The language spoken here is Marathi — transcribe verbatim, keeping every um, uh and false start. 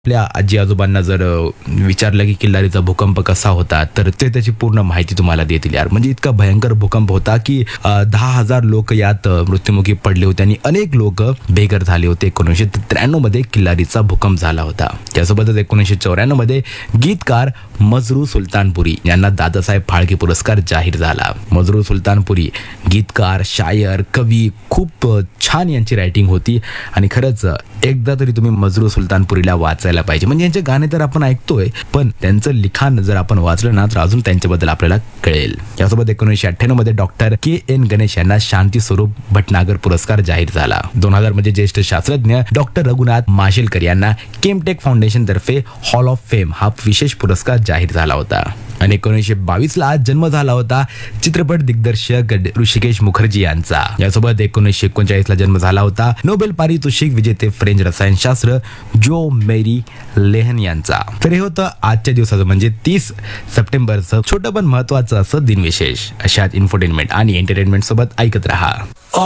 आपल्या आजी आजोबांना जर अ, विचारलं की किल्लारीचा भूकंप कसा होता, तर ते त्याची पूर्ण माहिती तुम्हाला देतील यार. म्हणजे इतका भयंकर भूकंप होता की अ, दहा हजार लोक यात अ, मृत्युमुखी पडले होते आणि अनेक लोक बेघर झाले होते. एकोणीसशे त्र्याण्णव मध्ये किल्लारीचा भूकंप झाला होता. त्यासोबतच एकोणीसशे चौऱ्याण्णव मध्ये गीतकार मजरू सुलतानपुरी यांना दादासाहेब फाळके पुरस्कार जाहीर झाला. मजरू सुलतानपुरी गीतकार, शायर, कवी, खूप अ, छान यांची रायटिंग होती आणि खरंच अ, एकदा तरी तुम्ही मजरू सुलतानपुरीला वाचायला पाहिजे. म्हणजे यांचे गाणे तर आपण ऐकतोय, पण त्यांचं लिखाण जर आपण वाचलं ना तर अजून त्यांच्याबद्दल आपल्याला कळेल. यासोबत एकोणीसशे अठ्ठ्याण्णव मध्ये डॉक्टर के एन गणेश यांना शांती स्वरूप भटनागर पुरस्कार जाहीर झाला. दोन हजार मध्ये ज्येष्ठ शास्त्रज्ञ डॉक्टर रघुनाथ माशेलकर यांना केमटेक फाउंडेशन तर्फे हॉल ऑफ फेम हा विशेष पुरस्कार जाहीर झाला होता. आणि एकोणीसशे बावीस ला जन्म झाला होता चित्रपट दिग्दर्शक ऋषिकेश मुखर्जी यांचा. यासोबत एकोणीसशे एकोणचाळीस ला जन्म झाला होता नोबेल पारितोषिक विजेते फ्रेंच रसायनशास्त्र जो मेरी लेहन यांचा. तर हे होतं आजच्या दिवसाचं म्हणजे तीस सप्टेंबरचं छोटं पण महत्वाचं असं दिनविशेष. अशात इन्फोटेनमेंट आणि एंटरटेनमेंट सोबत ऐकत रहा.